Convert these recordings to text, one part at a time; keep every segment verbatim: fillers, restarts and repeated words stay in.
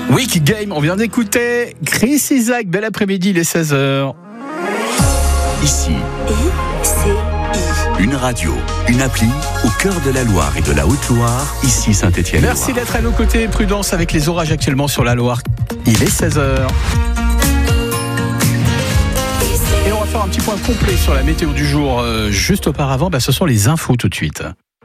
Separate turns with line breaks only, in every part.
Week Game, on vient d'écouter Chris Isaak. Bel après-midi, il est seize heures.
Ici,
I C I.
une radio, une appli au cœur de la Loire et de la Haute-Loire. Ici Saint-Étienne.
Merci d'être à nos côtés. Prudence avec les orages actuellement sur la Loire. Il est seize heures. Et on va faire un petit point complet sur la météo du jour. Euh, juste auparavant, bah, ce sont les infos tout de suite.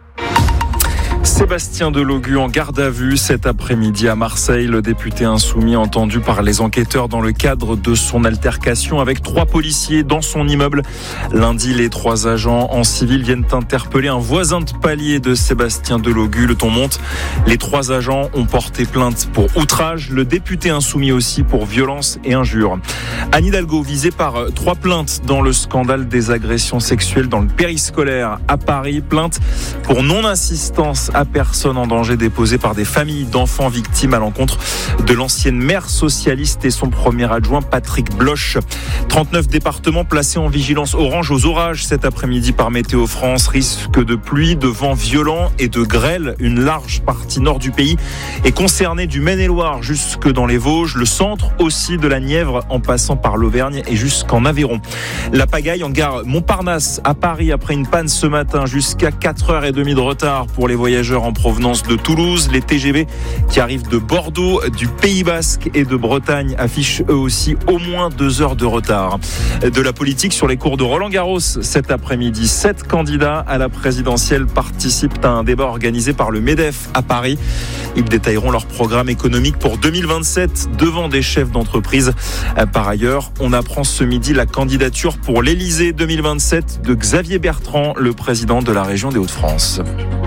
Sébastien Delogu en garde à vue cet après-midi à Marseille. Le député insoumis entendu par les enquêteurs dans le cadre de son altercation avec trois policiers dans son immeuble. Lundi, les trois agents en civil viennent interpeller un voisin de palier de Sébastien Delogu. Le ton monte. Les trois agents ont porté plainte pour outrage. Le député insoumis aussi pour violence et injure. Anne Hidalgo visée par trois plaintes dans le scandale des agressions sexuelles dans le périscolaire à Paris. Plainte pour non-assistance à personne en danger déposée par des familles d'enfants victimes à l'encontre de l'ancienne maire socialiste et son premier adjoint Patrick Bloch. trente-neuf départements placés en vigilance orange aux orages cet après-midi par Météo France. Risque de pluie, de vent violent et de grêle. Une large partie nord du pays est concernée du Maine-et-Loire jusque dans les Vosges. Le centre aussi de la Nièvre en passant par l'Auvergne et jusqu'en Aveyron. La pagaille en gare Montparnasse à Paris après une panne ce matin, jusqu'à quatre heures trente de retard pour les voyageurs en provenance de Toulouse. Les T G V qui arrivent de Bordeaux, du Pays Basque et de Bretagne affichent eux aussi au moins deux heures de retard. De la politique sur les cours de Roland-Garros cet après-midi. Sept candidats à la présidentielle participent à un débat organisé par le MEDEF à Paris. Ils détailleront leur programme économique pour deux mille vingt-sept devant des chefs d'entreprise. Par ailleurs, on apprend ce midi la candidature pour l'Élysée deux mille vingt-sept de Xavier Bertrand, le président de la région des Hauts-de-France.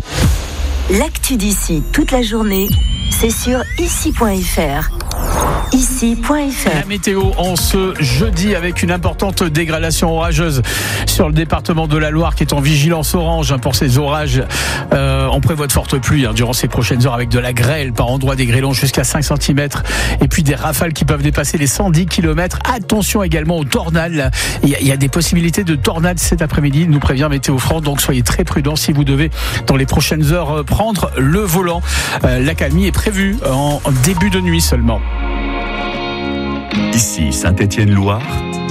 L'actu d'ici toute la journée, c'est sur ici point f r. ici point f r.
La météo en ce jeudi avec une importante dégradation orageuse sur le département de la Loire qui est en vigilance orange pour ces orages. Euh, on prévoit de fortes pluies hein, durant ces prochaines heures avec de la grêle par endroits, des grêlons jusqu'à cinq centimètres et puis des rafales qui peuvent dépasser les cent dix kilomètres. Attention également aux tornades. Il y a, il y a des possibilités de tornades cet après-midi, nous prévient Météo France. Donc soyez très prudents si vous devez dans les prochaines heures prendre le volant. Euh, l'accalmie est prévue en début de nuit seulement.
Ici Saint-Étienne-Loire,